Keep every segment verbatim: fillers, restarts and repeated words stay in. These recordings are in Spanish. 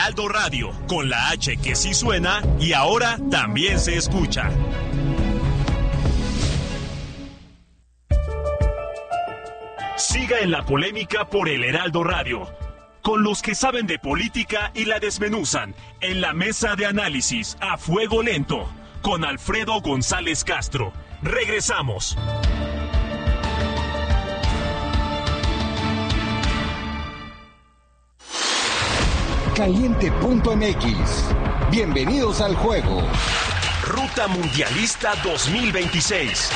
Heraldo Radio, con la H que sí suena y ahora también se escucha. Siga en la polémica por el Heraldo Radio, con los que saben de política y la desmenuzan, en la mesa de análisis a fuego lento, con Alfredo González Castro. Regresamos. Caliente punto m x. Bienvenidos al juego. Ruta Mundialista dos mil veintiséis.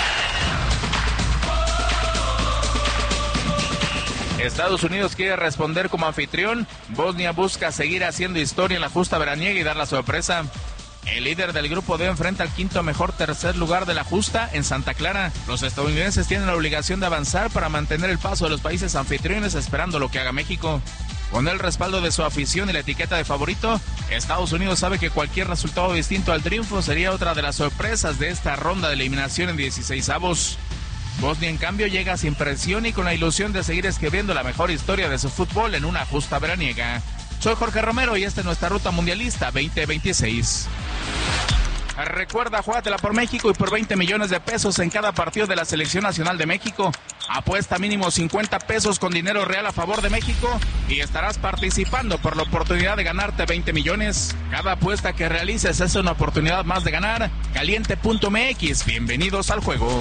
Estados Unidos quiere responder como anfitrión. Bosnia busca seguir haciendo historia en la justa veraniega y dar la sorpresa. El líder del grupo D enfrenta al quinto mejor tercer lugar de la justa en Santa Clara. Los estadounidenses tienen la obligación de avanzar para mantener el paso de los países anfitriones, esperando lo que haga México. Con el respaldo de su afición y la etiqueta de favorito, Estados Unidos sabe que cualquier resultado distinto al triunfo sería otra de las sorpresas de esta ronda de eliminación en dieciseisavos. Bosnia, en cambio, llega sin presión y con la ilusión de seguir escribiendo la mejor historia de su fútbol en una justa veraniega. Soy Jorge Romero y esta es nuestra Ruta Mundialista veinte veintiséis. Recuerda, jugátela por México y por veinte millones de pesos en cada partido de la Selección Nacional de México. Apuesta mínimo cincuenta pesos con dinero real a favor de México y estarás participando por la oportunidad de ganarte veinte millones. Cada apuesta que realices es una oportunidad más de ganar. Caliente punto m x. Bienvenidos al juego.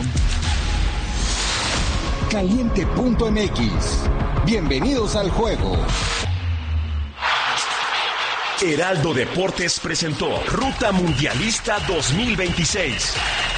Caliente punto m x. Bienvenidos al juego. Heraldo Deportes presentó Ruta Mundialista dos mil veintiséis.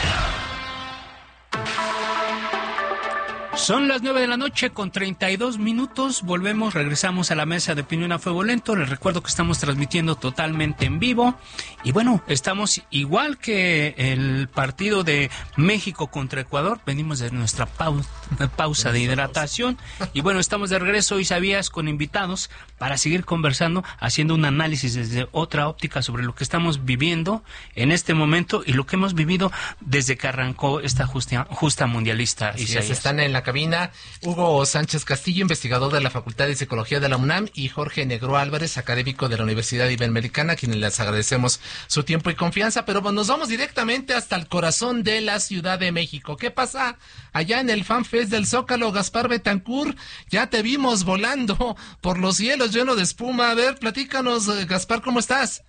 Son las nueve de la noche con treinta y dos minutos. Volvemos, regresamos a la mesa de opinión a fuego lento. Les recuerdo que estamos transmitiendo totalmente en vivo. Y bueno, estamos igual que el partido de México contra Ecuador. Venimos de nuestra pausa, pausa de hidratación. Y bueno, estamos de regreso, Isaías, con invitados para seguir conversando, haciendo un análisis desde otra óptica sobre lo que estamos viviendo en este momento y lo que hemos vivido desde que arrancó esta justa, justa mundialista. Así Isaías. Es, están en la cabina Hugo Sánchez Castillo, investigador de la Facultad de Psicología de la UNAM, y Jorge Negro Álvarez, académico de la Universidad Iberoamericana, a quienes les agradecemos su tiempo y confianza. Pero nos vamos directamente hasta el corazón de la Ciudad de México. ¿Qué pasa allá en el FanFest del Zócalo? Gaspar Betancourt, ya te vimos volando por los cielos lleno de espuma. A ver, platícanos, Gaspar, ¿cómo estás?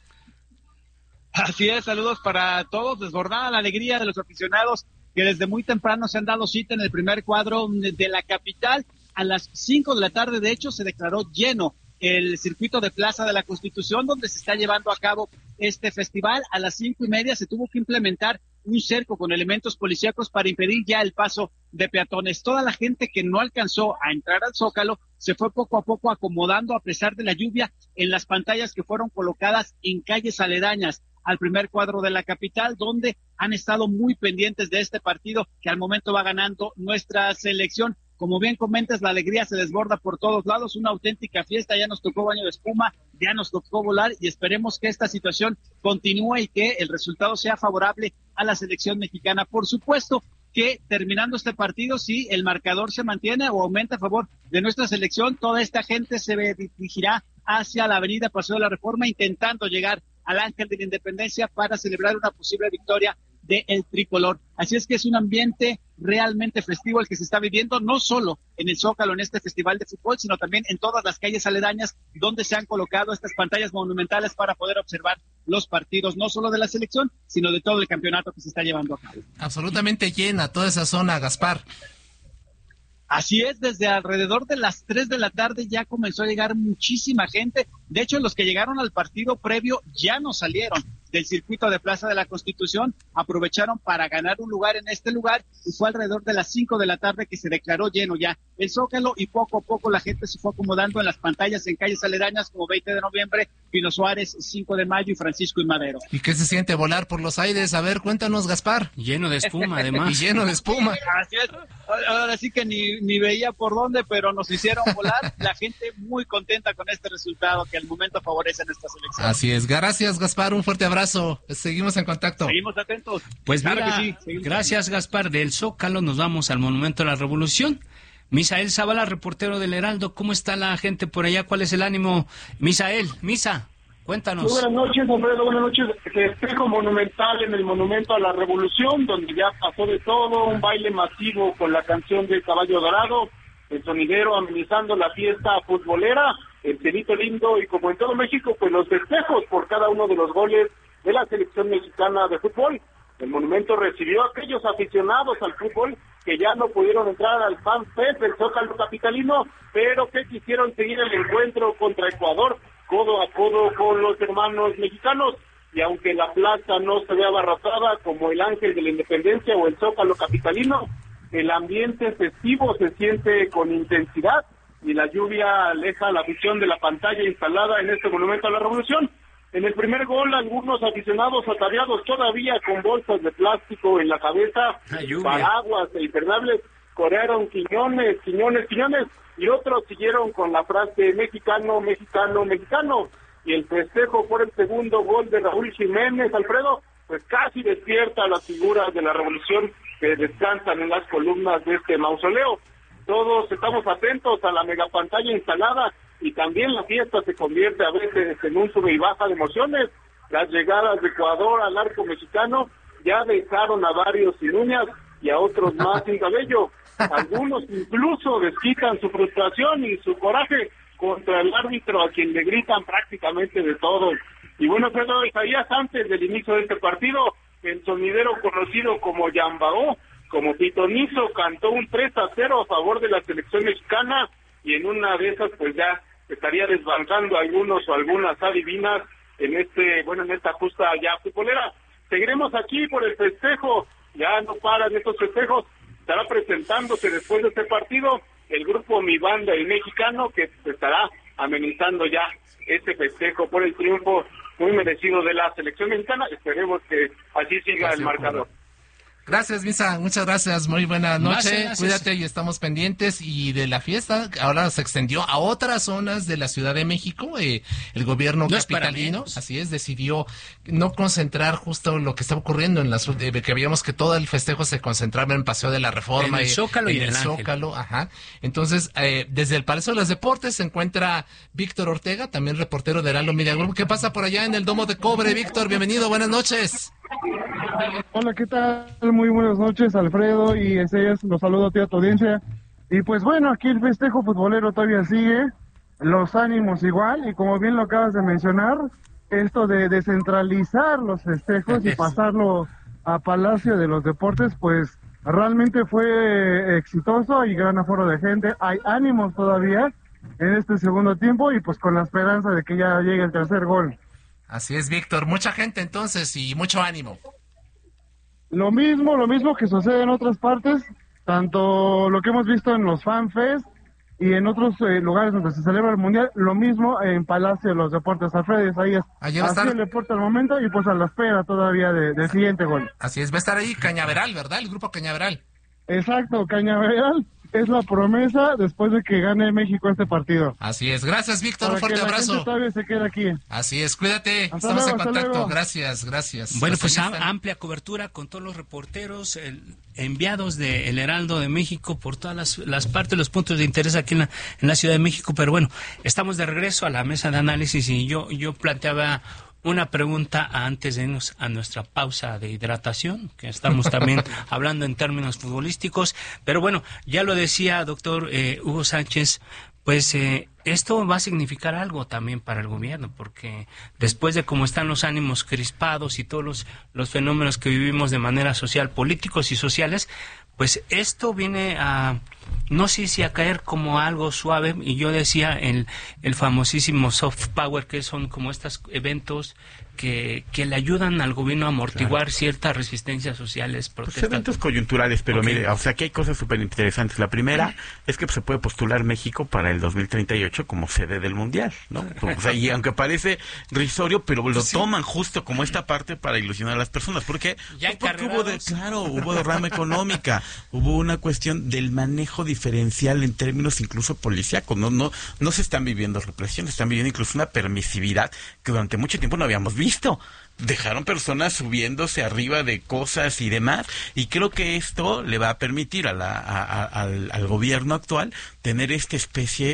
Así es, saludos para todos, desbordada la alegría de los aficionados que desde muy temprano se han dado cita en el primer cuadro de la capital. A las cinco de la tarde, de hecho, se declaró lleno el circuito de Plaza de la Constitución, donde se está llevando a cabo este festival. A las cinco y media se tuvo que implementar un cerco con elementos policíacos para impedir ya el paso de peatones. Toda la gente que no alcanzó a entrar al Zócalo se fue poco a poco acomodando a pesar de la lluvia en las pantallas que fueron colocadas en calles aledañas al primer cuadro de la capital, donde han estado muy pendientes de este partido que al momento va ganando nuestra selección. Como bien comentas, la alegría se desborda por todos lados, una auténtica fiesta. Ya nos tocó baño de espuma, ya nos tocó volar y esperemos que esta situación continúe y que el resultado sea favorable a la selección mexicana. Por supuesto que terminando este partido, si el marcador se mantiene o aumenta a favor de nuestra selección, toda esta gente se dirigirá hacia la avenida Paseo de la Reforma intentando llegar al Ángel de la Independencia para celebrar una posible victoria del tricolor. Así es que es un ambiente realmente festivo el que se está viviendo, no solo en el Zócalo, en este festival de fútbol, sino también en todas las calles aledañas donde se han colocado estas pantallas monumentales para poder observar los partidos, no solo de la selección, sino de todo el campeonato que se está llevando a cabo. Absolutamente llena toda esa zona, Gaspar. Así es, desde alrededor de las tres de la tarde ya comenzó a llegar muchísima gente. De hecho, los que llegaron al partido previo ya no salieron del circuito de Plaza de la Constitución, aprovecharon para ganar un lugar en este lugar y fue alrededor de las cinco de la tarde que se declaró lleno ya el Zócalo y poco a poco la gente se fue acomodando en las pantallas en calles aledañas como veinte de noviembre, Pino Suárez, cinco de mayo y Francisco y Madero. ¿Y qué se siente volar por los aires? A ver, cuéntanos, Gaspar. Lleno de espuma, además. Y lleno de espuma. Así es. Ahora sí que ni, ni veía por dónde, pero nos hicieron volar. La gente muy contenta con este resultado que al momento favorece a nuestra selección. Así es. Gracias, Gaspar. Un fuerte abrazo. Seguimos en contacto. Seguimos atentos. Pues claro mira, que sí, gracias, Gaspar. Del Zócalo nos vamos al Monumento a la Revolución. Misael Zavala, reportero del Heraldo. ¿Cómo está la gente por allá? ¿Cuál es el ánimo? Misael, Misa. Cuéntanos. Muy buenas noches, Alfredo, buenas noches. Festejo monumental en el Monumento a la Revolución, donde ya pasó de todo, un baile masivo con la canción de Caballo Dorado, el sonidero amenizando la fiesta futbolera, el cielito lindo y como en todo México, pues los festejos por cada uno de los goles de la selección mexicana de fútbol. El monumento recibió a aquellos aficionados al fútbol que ya no pudieron entrar al Fan Fest del Zócalo capitalino, pero que quisieron seguir el encuentro contra Ecuador, codo a codo con los hermanos mexicanos, y aunque la plaza no se ve abarrotada como el Ángel de la Independencia o el Zócalo capitalino, el ambiente festivo se siente con intensidad y la lluvia aleja la visión de la pantalla instalada en este Monumento a la Revolución. En el primer gol, algunos aficionados ataviados todavía con bolsas de plástico en la cabeza, paraguas e impermeables, corearon Quiñones, Quiñones, Quiñones, y otros siguieron con la frase mexicano, mexicano, mexicano. Y el festejo por el segundo gol de Raúl Jiménez, Alfredo, pues casi despierta a las figuras de la revolución que descansan en las columnas de este mausoleo. Todos estamos atentos a la megapantalla instalada y también la fiesta se convierte a veces en un sube y baja de emociones. Las llegadas de Ecuador al arco mexicano ya dejaron a varios sin uñas y a otros más sin cabello. Algunos incluso desquitan su frustración y su coraje contra el árbitro, a quien le gritan prácticamente de todo. Y bueno, Pedro Isaías, antes del inicio de este partido, el sonidero conocido como Yambao, como pitonizo, cantó un tres a cero a favor de la selección mexicana, y en una de esas pues ya estaría desbancando a algunos o algunas adivinas en este, bueno, en esta justa ya futbolera. Seguiremos aquí por el festejo, ya no paran estos festejos, estará presentándose después de este partido el grupo Mi Banda el Mexicano, que estará amenizando ya este festejo por el triunfo muy merecido de la selección mexicana. Esperemos que así siga gracias, el marcador. Gracias, Misa, muchas gracias, muy buena noche, Gracias. Cuídate y estamos pendientes. Y de la fiesta, ahora se extendió a otras zonas de la Ciudad de México. Eh, el gobierno no capitalino, así es, decidió no concentrar justo lo que estaba ocurriendo en las eh, que veíamos que todo el festejo se concentraba en Paseo de la Reforma, en el Zócalo en y en el, el Zócalo, ajá. Entonces, eh, desde el Palacio de los Deportes se encuentra Víctor Ortega, también reportero de Heraldo Media Group. ¿Qué pasa por allá en el Domo de Cobre, Víctor? Bienvenido, buenas noches. Hola, ¿qué tal? Muy buenas noches, Alfredo, y ese es, los saludo a ti, a tu audiencia. Y pues bueno, aquí el festejo futbolero todavía sigue, los ánimos igual, y como bien lo acabas de mencionar, esto de descentralizar los festejos y pasarlo a Palacio de los Deportes, pues realmente fue exitoso y gran aforo de gente. Hay ánimos todavía en este segundo tiempo y pues con la esperanza de que ya llegue el tercer gol. Así es, Víctor. Mucha gente entonces y mucho ánimo. Lo mismo, lo mismo que sucede en otras partes, tanto lo que hemos visto en los Fan Fest y en otros eh, lugares donde se celebra el Mundial, lo mismo en Palacio de los Deportes. Alfredo, ahí es. Allí va a estar Así el deporte al momento y pues a la espera todavía de, del siguiente gol. Así es, va a estar ahí Cañaveral, ¿verdad? El grupo Cañaveral. Exacto, Cañaveral es la promesa después de que gane México este partido. Así es, gracias, Víctor, Para un fuerte que la abrazo. gente todavía se queda aquí. Así es, cuídate, Hasta estamos luego, en hasta contacto, luego. gracias, gracias. Bueno, Hasta pues ahí am- están. amplia cobertura con todos los reporteros el, enviados de El Heraldo de México por todas las, las partes, los puntos de interés aquí en la, en la Ciudad de México. Pero bueno, estamos de regreso a la mesa de análisis y yo, yo planteaba una pregunta antes de irnos a nuestra pausa de hidratación, que estamos también hablando en términos futbolísticos. Pero bueno, ya lo decía doctor eh, Hugo Sánchez, pues eh, esto va a significar algo también para el gobierno, porque después de cómo están los ánimos crispados y todos los, los fenómenos que vivimos de manera social, políticos y sociales, pues esto viene a, no sé si a caer como algo suave, y yo decía el, el famosísimo soft power, que son como estos eventos que, que le ayudan al gobierno a amortiguar claro. ciertas resistencias sociales, protestas. Pues eventos coyunturales, pero okay. mire, o sea, aquí hay cosas súper interesantes. La primera es que pues, se puede postular México para el dos mil treinta y ocho como sede del Mundial, ¿no? O sea, y aunque parece risorio, pero lo sí. toman justo como esta parte para ilusionar a las personas. ¿Por qué? Ya pues porque hubo, de, claro, hubo derrama económica, hubo una cuestión del manejo diferencial en términos incluso policíacos. No, no, no se están viviendo represión, se están viviendo incluso una permisividad que durante mucho tiempo no habíamos visto. Dejaron personas subiéndose arriba de cosas y demás, y creo que esto le va a permitir a la, a, a, al, al gobierno actual tener esta especie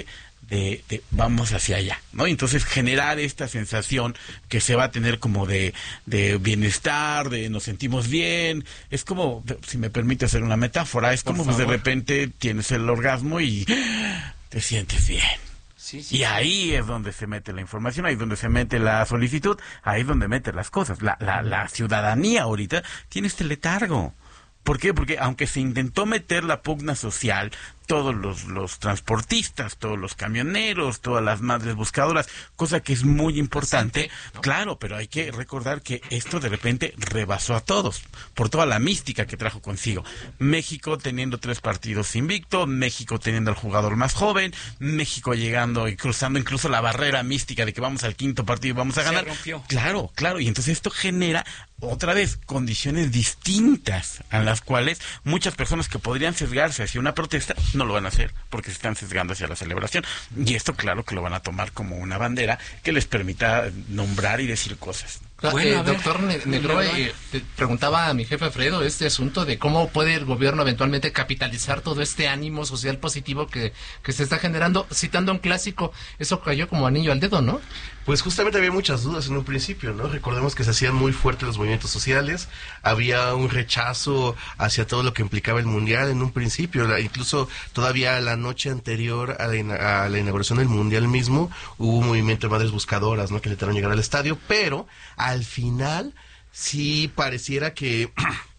de, de vamos hacia allá, ¿no? Y entonces generar esta sensación que se va a tener como de, de bienestar, de nos sentimos bien, es como, si me permite hacer una metáfora, es como pues, de repente tienes el orgasmo y te sientes bien. Sí, sí, y ahí es donde se mete la información, ahí es donde se mete la solicitud, ahí es donde mete las cosas. La, la, la ciudadanía ahorita tiene este letargo. ¿Por qué? Porque aunque se intentó meter la pugna social, todos los, los transportistas, todos los camioneros, todas las madres buscadoras, cosa que es muy importante, ¿no? Claro, pero hay que recordar que esto de repente rebasó a todos, por toda la mística que trajo consigo. México teniendo tres partidos invicto, México teniendo al jugador más joven, México llegando y cruzando incluso la barrera mística de que vamos al quinto partido y vamos a ganar. Se rompió. Claro, claro, y entonces esto genera otra vez condiciones distintas a las cuales muchas personas que podrían sesgarse hacia una protesta no lo van a hacer porque se están sesgando hacia la celebración, y esto claro que lo van a tomar como una bandera que les permita nombrar y decir cosas. Bueno, eh, doctor Negro, eh, te preguntaba a mi jefe Alfredo este asunto de cómo puede el gobierno eventualmente capitalizar todo este ánimo social positivo que, que se está generando. Citando un clásico, eso cayó como anillo al dedo, ¿no? Pues justamente había muchas dudas en un principio, ¿no? Recordemos que se hacían muy fuertes los movimientos sociales, había un rechazo hacia todo lo que implicaba el Mundial en un principio, la, incluso todavía la noche anterior a la, a la inauguración del Mundial mismo, hubo un movimiento de madres buscadoras, ¿no? Que intentaron llegar al estadio, pero al final sí pareciera que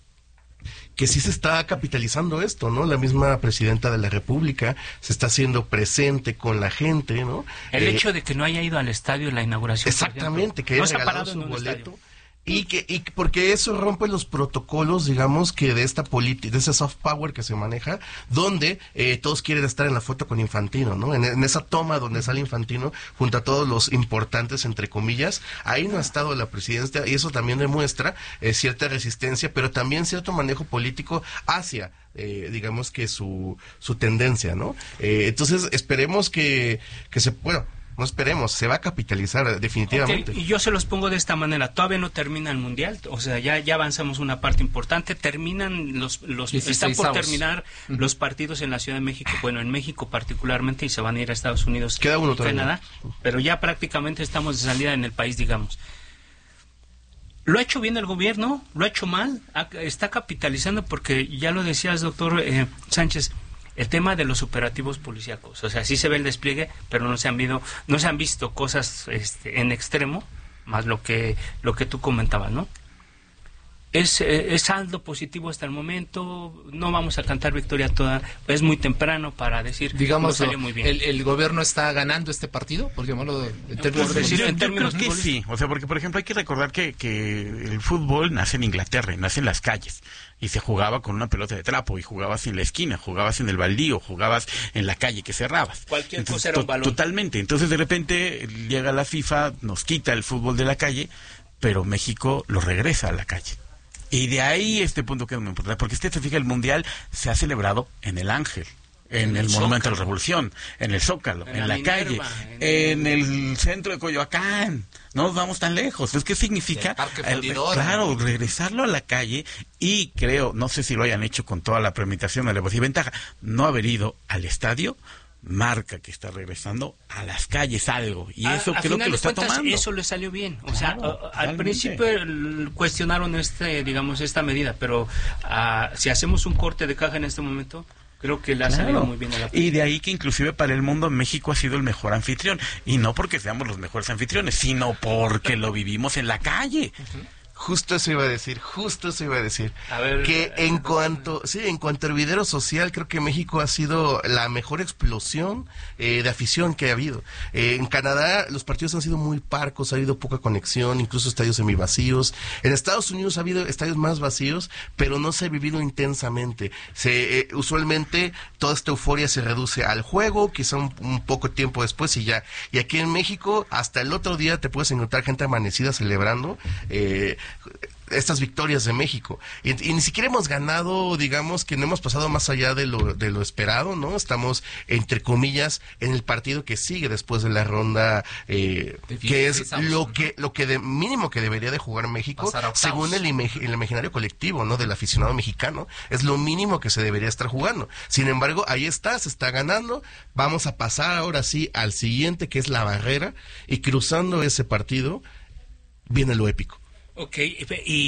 que sí se está capitalizando esto, ¿no? La misma presidenta de la República se está haciendo presente con la gente, ¿no? El eh, hecho de que no haya ido al estadio en la inauguración. Exactamente, que haya no regalado su boleto. Y que y porque eso rompe los protocolos, digamos, que de esta política, de ese soft power que se maneja, donde eh, todos quieren estar en la foto con Infantino, ¿no? En, en esa toma donde sale Infantino junto a todos los importantes, entre comillas, ahí no ha estado la presidencia, y eso también demuestra eh, cierta resistencia, pero también cierto manejo político hacia Eh, digamos que su su tendencia, ¿no? Eh, entonces esperemos que que se bueno no esperemos, se va a capitalizar definitivamente. Okay, y yo se los pongo de esta manera, todavía no termina el Mundial, o sea, ya ya avanzamos una parte importante, terminan los, los están por terminar uh-huh. los partidos en la Ciudad de México, bueno, en México particularmente, y se van a ir a Estados Unidos Queda uno y Canadá, pero ya prácticamente estamos de salida en el país, digamos. ¿Lo ha hecho bien el gobierno? ¿Lo ha hecho mal? Está capitalizando porque, ya lo decías, doctor eh, Sánchez, el tema de los operativos policíacos, o sea, sí se ve el despliegue, pero no se han visto, no se han visto cosas este, en extremo, más lo que lo que tú comentabas, ¿no? Es, es saldo positivo hasta el momento, no vamos a cantar victoria toda, es muy temprano para decir, digamos, no salió muy bien. El, el gobierno está ganando este partido, por llamarlo de, de términos pues, yo, en términos yo creo que sí, o sea, porque por ejemplo hay que recordar que, que el fútbol nace en Inglaterra y nace en las calles, y se jugaba con una pelota de trapo, y jugabas en la esquina, jugabas en el baldío, jugabas en la calle que cerrabas. Cualquier Entonces, cosa era un balón. Totalmente, entonces de repente llega la FIFA, nos quita el fútbol de la calle, pero México lo regresa a la calle. Y de ahí este punto que es muy importante, porque usted se fija, el Mundial se ha celebrado en el Ángel, en, en el, el Monumento a la Revolución, en el Zócalo, en, en la, la Minerva, calle, en, en el centro de Coyoacán. No nos vamos tan lejos. ¿Es qué significa? El, claro, regresarlo a la calle, y creo, no sé si lo hayan hecho con toda la premeditación de la y ventaja, no haber ido al estadio marca que está regresando a las calles algo, y eso a, creo a que lo está cuentas, tomando. Eso le salió bien, o claro, sea, a, al principio cuestionaron este, digamos, esta medida, pero a, si hacemos un corte de caja en este momento, creo que le ha claro. salido muy bien a la Y de ahí que inclusive para el mundo México ha sido el mejor anfitrión, y no porque seamos los mejores anfitriones, sino porque lo vivimos en la calle. Uh-huh. Justo eso iba a decir, justo eso iba a decir. A ver, que en ver, cuanto, sí, en cuanto a hervidero social, creo que México ha sido la mejor explosión eh, de afición que ha habido. Eh, en Canadá los partidos han sido muy parcos, ha habido poca conexión, incluso estadios semivacíos. En Estados Unidos ha habido estadios más vacíos, pero no se ha vivido intensamente. Se, eh, usualmente toda esta euforia se reduce al juego, quizá un, un poco tiempo después y ya. Y aquí en México, hasta el otro día te puedes encontrar gente amanecida celebrando. Eh, estas victorias de México. Y, y ni siquiera hemos ganado, digamos que no hemos pasado más allá de lo, de lo esperado, ¿no? Estamos, entre comillas, en el partido que sigue después de la ronda, eh, que es lo que, lo que de mínimo que debería de jugar México, según el, imag- el imaginario colectivo, ¿no? Del aficionado mexicano, es lo mínimo que se debería estar jugando. Sin embargo, ahí está, se está ganando. Vamos a pasar ahora sí al siguiente, que es la barrera, y cruzando ese partido, viene lo épico. Ok, y,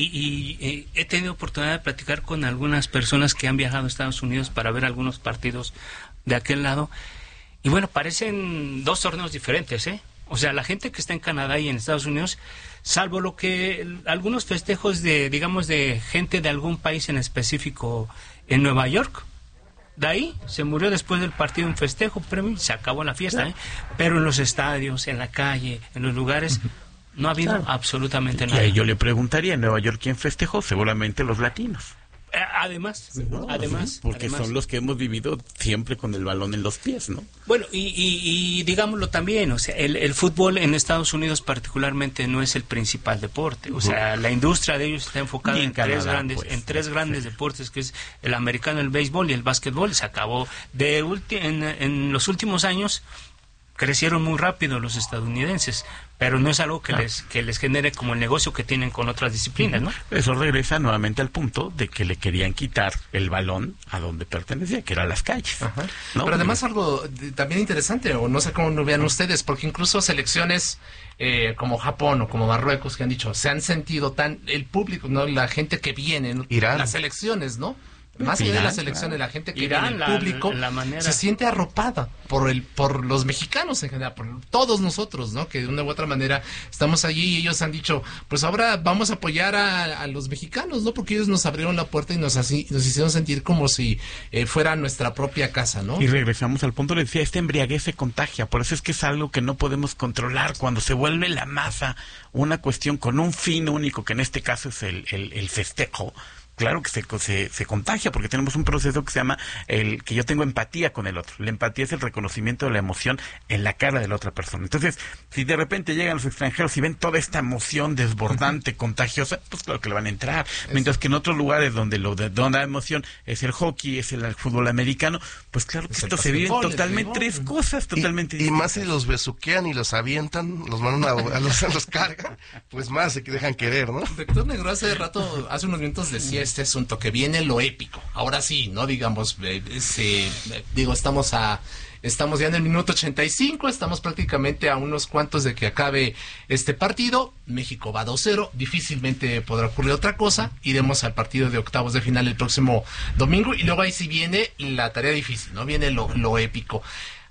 y, y he tenido oportunidad de platicar con algunas personas que han viajado a Estados Unidos para ver algunos partidos de aquel lado, y bueno, parecen dos torneos diferentes, ¿eh? O sea, la gente que está en Canadá y en Estados Unidos, salvo lo que algunos festejos de, digamos, de gente de algún país en específico en Nueva York, de ahí se murió después del partido un festejo, pero se acabó la fiesta, ¿eh? Pero en los estadios, en la calle, en los lugares... No ha habido claro. absolutamente nada. Y ahí yo le preguntaría, en Nueva York, ¿quién festejó? Seguramente los latinos. Eh, además, ¿no? además. Sí, porque además. Son los que hemos vivido siempre con el balón en los pies, ¿no? Bueno, y, y, y digámoslo también, o sea, el, el fútbol en Estados Unidos particularmente no es el principal deporte. O sea, uh-huh. la industria de ellos está enfocada en, en Canadá, tres grandes, pues, en tres grandes sí. deportes, que es el americano, el béisbol y el básquetbol. Se acabó de ulti- en, en los últimos años. Crecieron muy rápido los estadounidenses, pero no es algo que ah. les que les genere como el negocio que tienen con otras disciplinas, ¿no? Eso regresa nuevamente al punto de que le querían quitar el balón a donde pertenecía, que eran las calles. Ajá. ¿No? Pero además algo también interesante, o no sé cómo lo vean ustedes, porque incluso selecciones eh, como Japón o como Marruecos que han dicho, se han sentido tan, el público, no, la gente que viene, ¿no? las selecciones, ¿no? Más allá de las elecciones, la gente que Irán, viene, el público, la, la manera... se siente arropada por el por los mexicanos en general, por todos nosotros, ¿no? Que de una u otra manera estamos allí y ellos han dicho, pues ahora vamos a apoyar a, a los mexicanos, ¿no? Porque ellos nos abrieron la puerta y nos así nos hicieron sentir como si eh, fuera nuestra propia casa, ¿no? Y regresamos al punto, le decía, esta embriaguez se contagia, por eso es que es algo que no podemos controlar, cuando se vuelve la masa una cuestión con un fin único, que en este caso es el, el, el festejo. Claro que se, se, se contagia, porque tenemos un proceso que se llama el que yo tengo empatía con el otro. La empatía es el reconocimiento de la emoción en la cara de la otra persona. Entonces, si de repente llegan los extranjeros y ven toda esta emoción desbordante, uh-huh. contagiosa, pues claro que le van a entrar. Es... Mientras que en otros lugares donde lo de donde la emoción es el hockey, es el, el fútbol americano, pues claro que es esto se viven totalmente tres cosas totalmente y, y más si los besuquean y los avientan, los mandan a, a los, a los cargan, pues más se dejan querer, ¿no? Doctor Negro, hace rato, hace unos minutos decía este asunto, que viene lo épico. Ahora sí, ¿no? Digamos, eh, se, eh, digo, estamos a estamos ya en el minuto ochenta y cinco, estamos prácticamente a unos cuantos de que acabe este partido. México va dos cero, difícilmente podrá ocurrir otra cosa. Iremos al partido de octavos de final el próximo domingo y luego ahí sí viene la tarea difícil, ¿no? Viene lo, lo épico.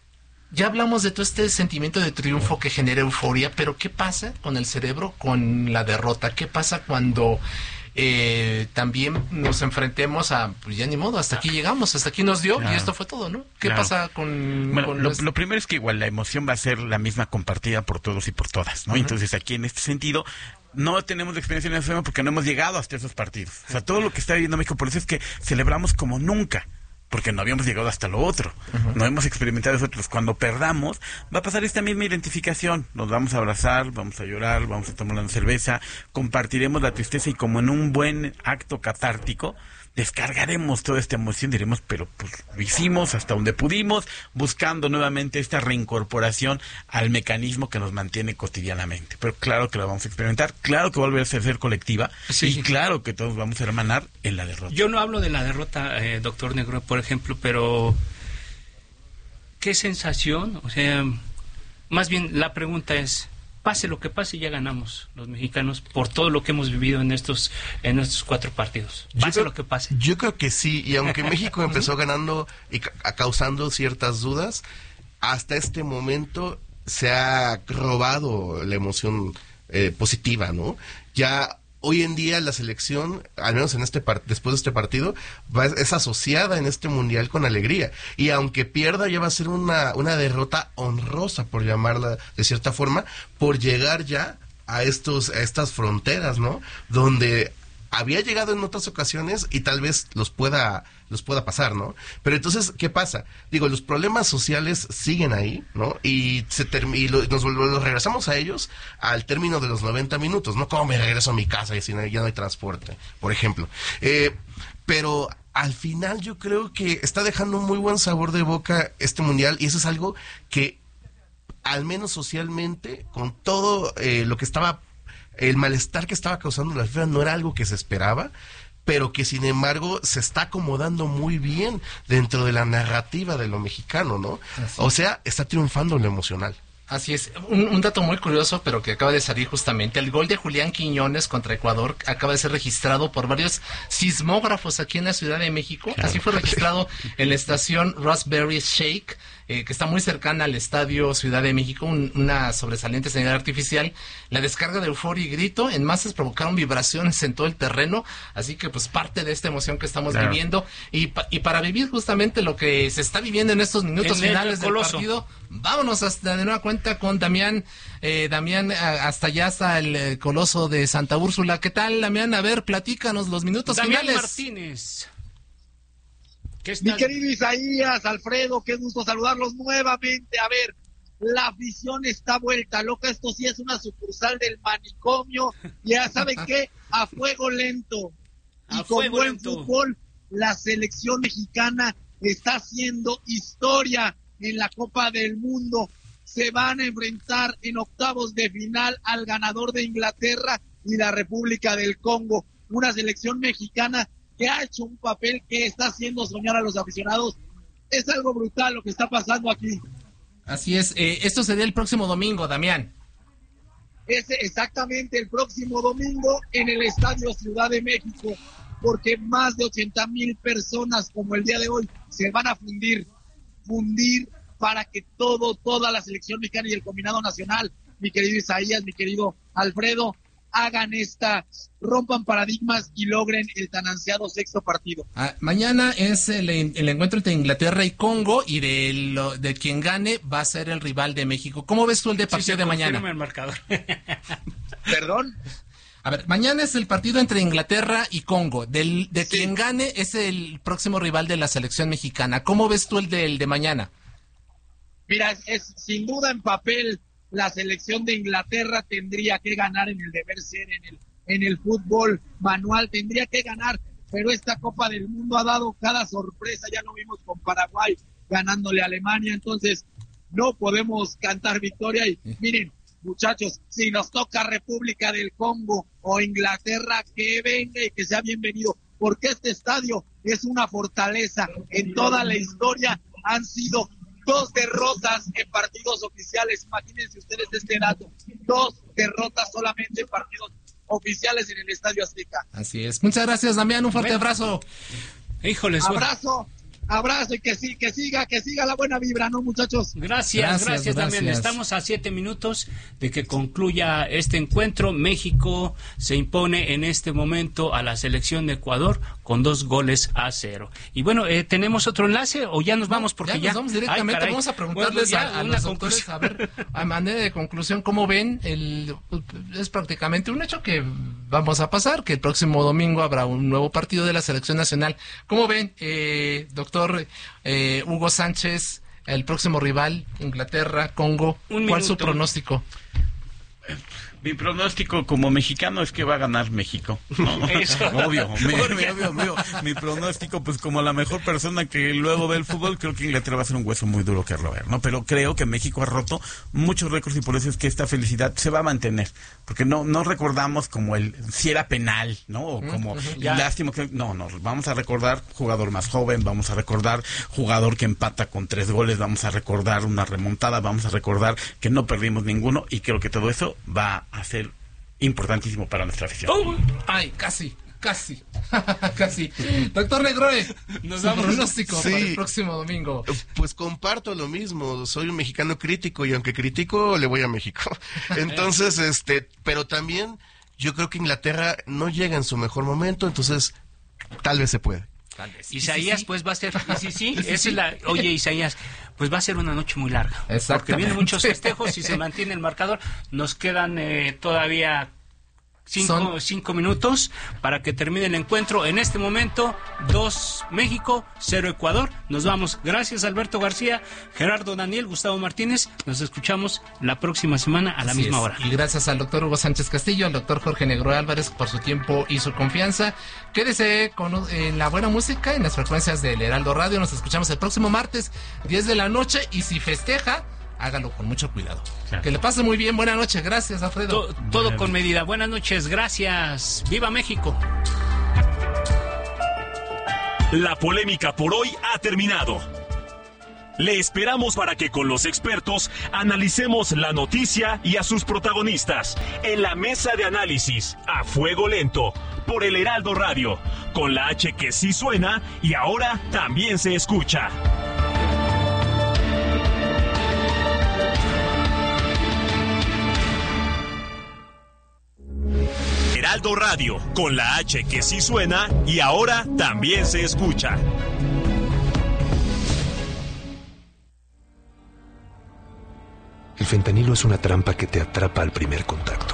Ya hablamos de todo este sentimiento de triunfo que genera euforia, pero ¿qué pasa con el cerebro, con la derrota? ¿Qué pasa cuando eh, también nos enfrentemos a, pues ya ni modo, hasta aquí llegamos, hasta aquí nos dio, claro, y esto fue todo, ¿no? ¿Qué claro. pasa con...? Bueno, con lo, los... lo primero es que igual la emoción va a ser la misma compartida por todos y por todas, ¿no? Uh-huh. Entonces aquí en este sentido no tenemos experiencia en el tema porque no hemos llegado hasta esos partidos. O sea, todo lo que está viviendo México, por eso es que celebramos como nunca, porque no habíamos llegado hasta lo otro, uh-huh. no hemos experimentado nosotros. Cuando perdamos, va a pasar esta misma identificación, nos vamos a abrazar, vamos a llorar, vamos a tomar una cerveza, compartiremos la tristeza y como en un buen acto catártico, descargaremos toda esta emoción, diremos, pero pues lo hicimos hasta donde pudimos, buscando nuevamente esta reincorporación al mecanismo que nos mantiene cotidianamente. Pero claro que lo vamos a experimentar, claro que va a volver a ser, ser colectiva, sí, y claro que todos vamos a hermanar en la derrota. Yo no hablo de la derrota, eh, doctor Negro, por ejemplo, pero ¿qué sensación? O sea, más bien la pregunta es, pase lo que pase, ya ganamos los mexicanos por todo lo que hemos vivido en estos en estos cuatro partidos. Pase creo, lo que pase. Yo creo que sí, y aunque México empezó ganando y ca- causando ciertas dudas, hasta este momento se ha robado la emoción eh, positiva, ¿no? Ya hoy en día la selección, al menos en este part- después de este partido, va, es asociada en este mundial con alegría. Y aunque pierda, ya va a ser una, una derrota honrosa, por llamarla de cierta forma, por llegar ya a estos a estas fronteras, ¿no? Donde había llegado en otras ocasiones y tal vez los pueda los pueda pasar, ¿no? Pero entonces, ¿qué pasa? Digo, los problemas sociales siguen ahí, ¿no? Y, se term- y lo, nos, lo regresamos a ellos al término de los noventa minutos, ¿no? ¿Cómo me regreso a mi casa y si no, ya no hay transporte, por ejemplo? Eh, pero al final yo creo que está dejando un muy buen sabor de boca este mundial, y eso es algo que, al menos socialmente, con todo eh, lo que estaba, el malestar que estaba causando la FIFA, no era algo que se esperaba, pero que sin embargo se está acomodando muy bien dentro de la narrativa de lo mexicano, ¿no? Así. O sea, está triunfando lo emocional. Así es. Un, un dato muy curioso, pero que acaba de salir justamente, el gol de Julián Quiñones contra Ecuador acaba de ser registrado por varios sismógrafos aquí en la Ciudad de México. Claro. Así fue registrado en la estación Raspberry Shake, eh, que está muy cercana al Estadio Ciudad de México, un, una sobresaliente señal artificial. La descarga de euforia y grito en masas provocaron vibraciones en todo el terreno, así que pues parte de esta emoción que estamos claro. viviendo, y, pa, y para vivir justamente lo que se está viviendo en estos minutos en finales del partido, vámonos hasta de nueva cuenta con Damián, eh, Damián, hasta allá, hasta el eh, Coloso de Santa Úrsula. ¿Qué tal, Damián? A ver, platícanos los minutos Damián finales. Martínez. Mi querido Isaías, Alfredo, qué gusto saludarlos nuevamente. A ver, la afición está vuelta loca, esto sí es una sucursal del manicomio, ya saben qué, a fuego lento. Y a con buen lento. Fútbol, la selección mexicana está haciendo historia en la Copa del Mundo. Se van a enfrentar en octavos de final al ganador de Inglaterra y la República del Congo. Una selección mexicana que ha hecho un papel que está haciendo soñar a los aficionados. Es algo brutal lo que está pasando aquí. Así es. Eh, esto sería el próximo domingo, Damián. Es exactamente el próximo domingo en el Estadio Ciudad de México, porque más de ochenta mil personas como el día de hoy se van a fundir, fundir para que todo, toda la selección mexicana y el combinado nacional, mi querido Isaías, mi querido Alfredo, hagan esta, rompan paradigmas y logren el tan ansiado sexto partido. Ah, mañana es el, el encuentro entre Inglaterra y Congo, y de, lo, de quien gane va a ser el rival de México. ¿Cómo ves tú el de partido sí, de mañana? El marcador. ¿Perdón? A ver, mañana es el partido entre Inglaterra y Congo. Del, de sí. quien gane es el próximo rival de la selección mexicana. ¿Cómo ves tú el de, el de mañana? Mira, es, es sin duda en papel la selección de Inglaterra tendría que ganar en el deber ser, en el, en el fútbol manual, tendría que ganar, pero esta Copa del Mundo ha dado cada sorpresa, ya lo vimos con Paraguay ganándole a Alemania, entonces no podemos cantar victoria y miren, muchachos, si nos toca República del Congo o Inglaterra, que venga y que sea bienvenido, porque este estadio es una fortaleza. En toda la historia han sido dos derrotas en partidos oficiales. Imagínense ustedes este dato. Dos derrotas solamente en partidos oficiales en el Estadio Azteca. Así es. Muchas gracias, Damián. Un fuerte bueno. abrazo. Híjoles. Abrazo. Abrazo y que sí, que siga, que siga la buena vibra, ¿no, muchachos? Gracias, gracias, gracias Damián. Estamos a siete minutos de que concluya este encuentro. México se impone en este momento a la selección de Ecuador con dos goles a cero. Y bueno, eh, ¿tenemos otro enlace o ya nos vamos? Porque ya, ya... nos vamos directamente. Ay, vamos a preguntarles bueno, a, a los doctores, a ver, a manera de conclusión, ¿cómo ven? El, es prácticamente un hecho que vamos a pasar, que el próximo domingo habrá un nuevo partido de la selección nacional. ¿Cómo ven, eh, doctor eh, Hugo Sánchez, el próximo rival, Inglaterra, Congo? ¿Cuál es su pronóstico? Mi pronóstico como mexicano es que va a ganar México, ¿no? Obvio, mi, mi, obvio, obvio. Mi pronóstico, pues como la mejor persona que luego ve el fútbol, creo que Inglaterra va a ser un hueso muy duro que roer, ¿no? Pero creo que México ha roto muchos récords y por eso es que esta felicidad se va a mantener, porque no no recordamos como el si era penal, ¿no? O como uh-huh, lástima que no, no, vamos a recordar jugador más joven, vamos a recordar jugador que empata con tres goles, vamos a recordar una remontada, vamos a recordar que no perdimos ninguno, y creo que todo eso va a ser importantísimo para nuestra afición. Oh, ay, casi, casi, casi. Doctor Negroe, nos damos pronóstico sí. para el próximo domingo. Pues comparto lo mismo, soy un mexicano crítico y aunque critico, le voy a México. Entonces, este, pero también yo creo que Inglaterra no llega en su mejor momento, entonces tal vez se puede. Tal vez. Isaías, sí, sí. pues va a ser, y sí, sí, esa sí. es la, oye Isaías, pues va a ser una noche muy larga, porque vienen muchos festejos y se mantiene el marcador, nos quedan eh, todavía Cinco, Son... cinco minutos para que termine el encuentro. En este momento, dos México, cero Ecuador. Nos vamos. Gracias, Alberto García, Gerardo Daniel, Gustavo Martínez. Nos escuchamos la próxima semana a la Así misma es. hora. Y gracias al doctor Hugo Sánchez Castillo, al doctor Jorge Negro Álvarez por su tiempo y su confianza. Quédese con en la buena música en las frecuencias del Heraldo Radio. Nos escuchamos el próximo martes, diez de la noche. Y si festeja, hágalo con mucho cuidado. Claro. Que le pase muy bien. Buenas noches. Gracias, Alfredo. To- todo con medida. Buenas noches. Gracias. ¡Viva México! La polémica por hoy ha terminado. Le esperamos para que con los expertos analicemos la noticia y a sus protagonistas en la mesa de análisis a fuego lento por el Heraldo Radio, con la H que sí suena y ahora también se escucha. Heraldo Radio, con la H que sí suena y ahora también se escucha. El fentanilo es una trampa que te atrapa al primer contacto.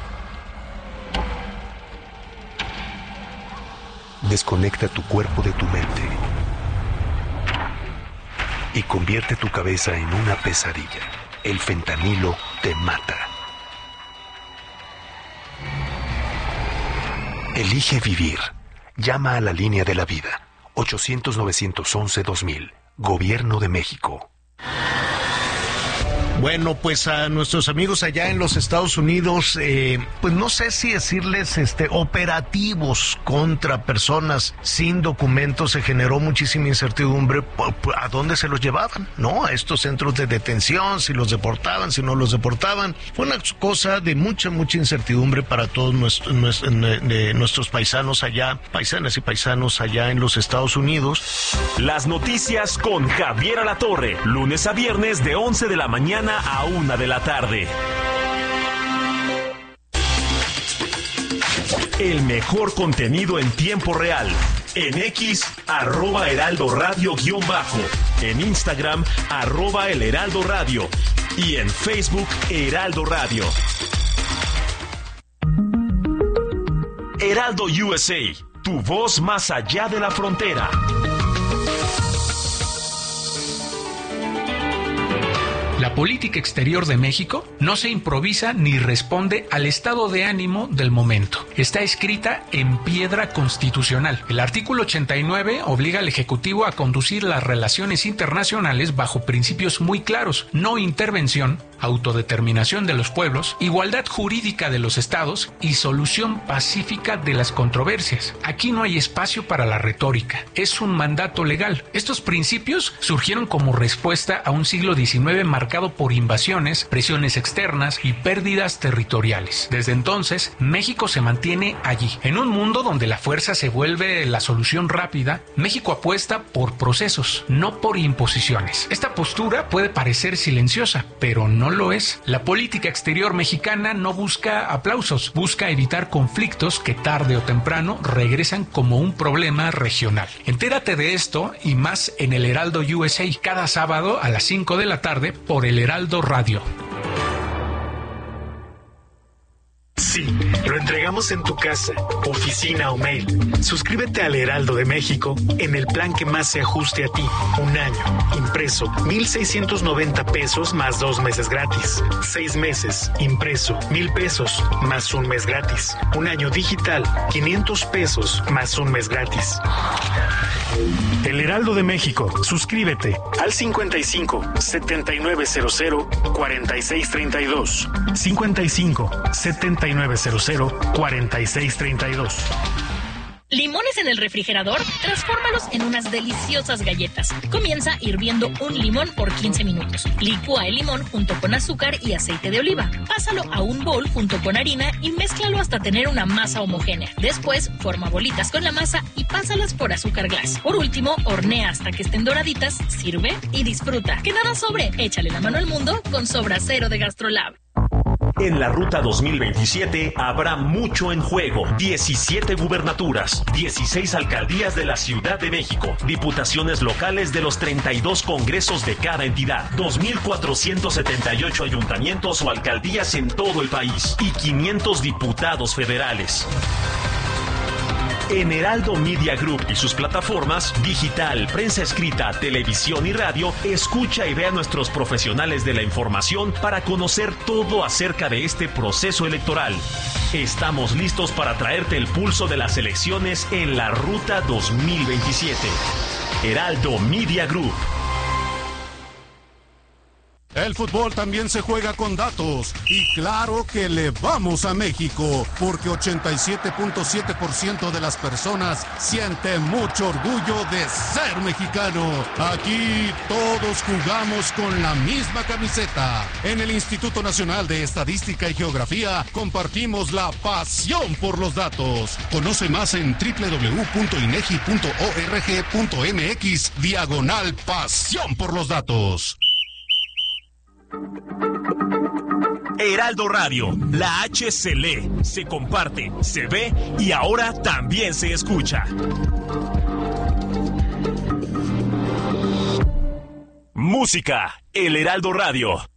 Desconecta tu cuerpo de tu mente y convierte tu cabeza en una pesadilla. El fentanilo te mata. Elige vivir. Llama a la línea de la vida. ochocientos, novecientos once, dos mil. Gobierno de México. Bueno, pues a nuestros amigos allá en los Estados Unidos, eh, pues no sé si decirles este operativos contra personas sin documentos. Se generó muchísima incertidumbre a dónde se los llevaban, ¿no? A estos centros de detención, si los deportaban, si no los deportaban. Fue una cosa de mucha, mucha incertidumbre para todos nuestros, nuestros, nuestros paisanos allá, paisanas y paisanos allá en los Estados Unidos. Las noticias con Javier Alatorre, lunes a viernes de once de la mañana a una de la tarde. El mejor contenido en tiempo real. En X, arroba Heraldo Radio guión bajo. En Instagram, arroba El Heraldo Radio. Y en Facebook, Heraldo Radio. Heraldo U S A, tu voz más allá de la frontera. La política exterior de México no se improvisa ni responde al estado de ánimo del momento. Está escrita en piedra constitucional. El artículo ochenta y nueve obliga al Ejecutivo a conducir las relaciones internacionales bajo principios muy claros: no intervención, autodeterminación de los pueblos, igualdad jurídica de los estados y solución pacífica de las controversias. Aquí no hay espacio para la retórica. Es un mandato legal. Estos principios surgieron como respuesta a un siglo diecinueve marcado por invasiones, presiones externas y pérdidas territoriales. Desde entonces, México se mantiene allí. En un mundo donde la fuerza se vuelve la solución rápida, México apuesta por procesos, no por imposiciones. Esta postura puede parecer silenciosa, pero no lo es. La política exterior mexicana no busca aplausos, busca evitar conflictos que tarde o temprano regresan como un problema regional. Entérate de esto y más en el Heraldo U S A cada sábado a las cinco de la tarde por el Heraldo Radio. Sí, lo entregamos en tu casa, oficina o mail. Suscríbete al Heraldo de México en el plan que más se ajuste a ti. Un año, impreso, mil seiscientos noventa pesos más dos meses gratis. Seis meses, impreso, mil pesos más un mes gratis. Un año digital, quinientos pesos más un mes gratis. El Heraldo de México, suscríbete al cincuenta y cinco, setenta y nueve cero cero, cuarenta y seis treinta y dos. cincuenta y cinco, setenta y nueve cero cero, cuarenta y seis treinta y dos. ¿Limones en el refrigerador? Transfórmalos en unas deliciosas galletas. Comienza hirviendo un limón por quince minutos. Licúa el limón junto con azúcar y aceite de oliva. Pásalo a un bol junto con harina y mézclalo hasta tener una masa homogénea. Después, forma bolitas con la masa y pásalas por azúcar glass. Por último, hornea hasta que estén doraditas, sirve y disfruta. Que nada sobre. Échale la mano al mundo con Sobra Cero de GastroLab. En la Ruta dos mil veintisiete habrá mucho en juego. diecisiete gubernaturas, dieciséis alcaldías de la Ciudad de México, diputaciones locales de los treinta y dos congresos de cada entidad, dos mil cuatrocientos setenta y ocho ayuntamientos o alcaldías en todo el país y quinientos diputados federales. En Heraldo Media Group y sus plataformas digital, prensa escrita, televisión y radio, escucha y ve a nuestros profesionales de la información para conocer todo acerca de este proceso electoral. Estamos listos para traerte el pulso de las elecciones en la Ruta dos mil veintisiete. Heraldo Media Group. El fútbol también se juega con datos y claro que le vamos a México porque ochenta y siete punto siete por ciento de las personas siente mucho orgullo de ser mexicano. Aquí todos jugamos con la misma camiseta. En el Instituto Nacional de Estadística y Geografía compartimos la pasión por los datos. Conoce más en doble u doble u doble u punto inegi punto org punto mx diagonal pasión por los datos. Heraldo Radio, la H se lee, se comparte, se ve y ahora también se escucha. Música, El Heraldo Radio.